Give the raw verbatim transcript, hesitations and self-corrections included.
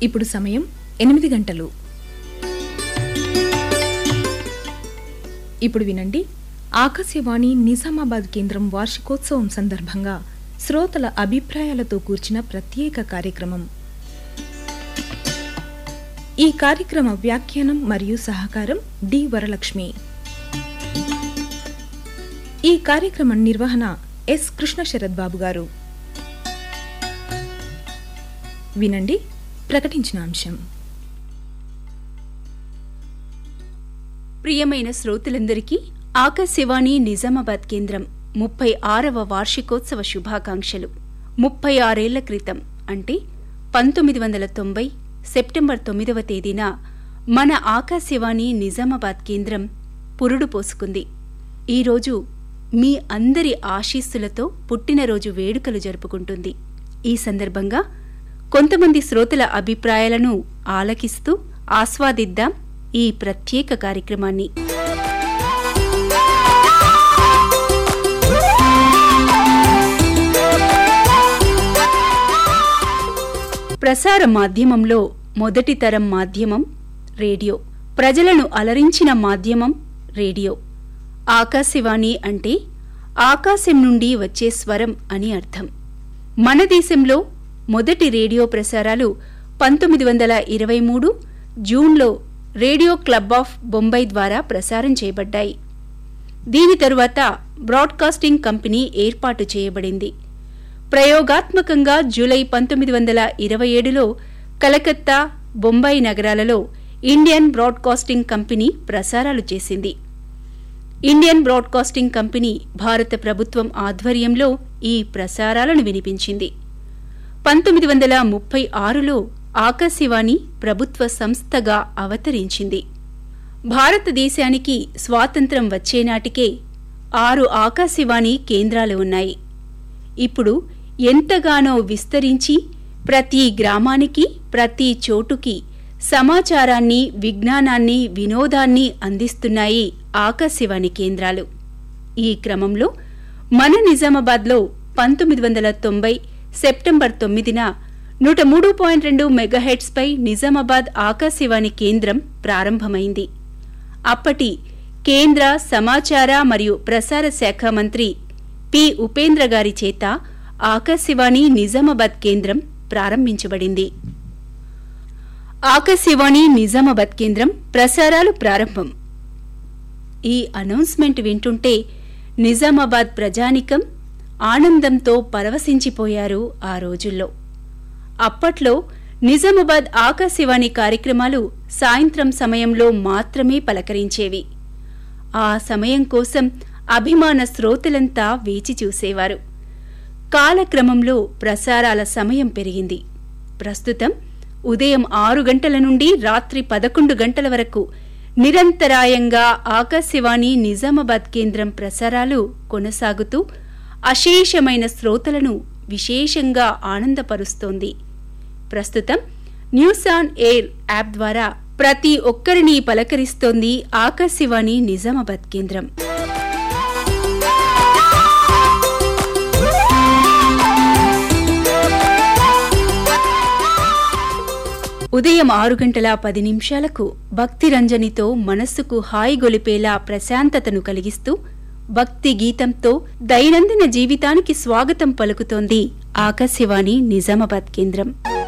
ఇప్పుడు సమయం ఎనిమిది గంటలు. ఇప్పుడు వినండి, ఆకాశవాణి నిజామాబాద్ కేంద్రం వార్షికోత్సవం సందర్భంగా శ్రోతల అభిప్రాయాలతో కూర్చిన ప్రత్యేక కార్యక్రమం. ఈ కార్యక్రమ వ్యాఖ్యానం మరియు సహకారం డి వరలక్ష్మి. ఈ కార్యక్రమం నిర్వహణ ఎస్ కృష్ణ శరత్ బాబు గారు. వినండి ప్రకటించిన అంశం. ప్రియమైన శ్రోతలందరికీ ఆకాశవాణి నిజామాబాద్ కేంద్రం ముప్పై ఆరవ వార్షికోత్సవ శుభాకాంక్షలు. ముప్పై ఆరేళ్ల క్రితం అంటే పంతొమ్మిది వందల తొంభై సెప్టెంబర్ తొమ్మిదవ తేదీన మన ఆకాశవాణి నిజామాబాద్ కేంద్రం పురుడు పోసుకుంది. ఈరోజు మీ అందరి ఆశీస్సులతో పుట్టినరోజు వేడుకలు జరుపుకుంటుంది. ఈ సందర్భంగా కొంతమంది శ్రోతల అభిప్రాయాలను ఆలకిస్తూ ఆస్వాదిద్దాం ఈ ప్రత్యేక కార్యక్రమాన్ని. ప్రసార మాధ్యమంలో మొదటి తరం మాధ్యమం రేడియో. ప్రజలను అలరించిన మాధ్యమం రేడియో. ఆకాశవాణి అంటే ఆకాశం నుండి వచ్చే స్వరం అని అర్థం. మన దేశంలో మొదటి రేడియో ప్రసారాలు పంతొమ్మిది వందల ఇరవై మూడు జూన్లో రేడియో క్లబ్ ఆఫ్ బొంబాయి ద్వారా ప్రసారం చేయబడ్డాయి. దీని తరువాత బ్రాడ్కాస్టింగ్ కంపెనీ ఏర్పాటు చేయబడింది. ప్రయోగాత్మకంగా జూలై పంతొమ్మిది వందల ఇరవై ఏడులో కలకత్తా, బొంబాయి నగరాలలో ఇండియన్ బ్రాడ్కాస్టింగ్ కంపెనీ ప్రసారాలు చేసింది. ఇండియన్ బ్రాడ్కాస్టింగ్ కంపెనీ భారత ప్రభుత్వం ఆధ్వర్యంలో ఈ ప్రసారాలను వినిపించింది. పంతొమ్మిది వందల ముప్పై ఆరులో ఆకాశవాణి ప్రభుత్వ సంస్థగా అవతరించింది. భారతదేశానికి స్వాతంత్ర్యం వచ్చేనాటికే ఆరు ఆకాశవాణి కేంద్రాలు ఉన్నాయి. ఇప్పుడు ఎంతగానో విస్తరించి ప్రతి గ్రామానికి, ప్రతి చోటుకి సమాచారాన్ని, విజ్ఞానాన్ని, వినోదాన్ని అందిస్తున్నాయి ఆకాశవాణి కేంద్రాలు. ఈ క్రమంలో మన నిజామాబాద్లో పంతొమ్మిది వందల తొంభై సెప్టెంబర్ తొమ్మిదిన నూట మూడు పాయింట్ రెండు మెగాహెట్స్ పై నిజామాబాద్ ఆకాశవాణి కేంద్రం ప్రారంభమైంది. అప్పటి కేంద్ర సమాచార మరియు ప్రసార శాఖ మంత్రి పి ఉపేంద్ర గారి చేత ఆకాశవాణి నిజామాబాద్ కేంద్రం ప్రారంభించబడింది. ఆకాశవాణి నిజామాబాద్ కేంద్రం ప్రసారాలు ప్రారంభం. ఈ అనౌన్స్మెంట్ వింటుంటే నిజామాబాద్ ప్రజానికం ఆనందంతో పరవశించిపోయారు. ఆ రోజుల్లో అప్పట్లో నిజామాబాద్ ఆకాశవాణి కార్యక్రమాలు సాయంత్రం సమయంలో మాత్రమే పలకరించేవి. ఆ సమయం కోసం అభిమాన శ్రోతలంతా వేచి చూసేవారు. కాలక్రమంలో ప్రసారాల సమయం పెరిగింది. ప్రస్తుతం ఉదయం ఆరు గంటల నుండి రాత్రి పదకొండు గంటల వరకు నిరంతరాయంగా ఆకాశవాణి నిజామాబాద్ కేంద్రం ప్రసారాలు కొనసాగుతూ అశేషమైన శ్రోతలను విశేషంగా ఆనందపరుస్తోంది. ప్రస్తుతం న్యూస్ ఆన్ ఎయిర్ యాప్ ద్వారా ప్రతి ఒక్కరిని పలకరిస్తోంది ఆకాశవాణి నిజామాబాద్ కేంద్రం. ఉదయం ఆరు గంటల పది నిమిషాలకు భక్తి రంజనితో మనస్సుకు హాయి గొలిపేలా ప్రశాంతతను కలిగిస్తూ భక్తి గీతంతో దైనందిన జీవితానికి స్వాగతం పలుకుతోంది ఆకాశవాణి నిజామాబాద్ కేంద్రం.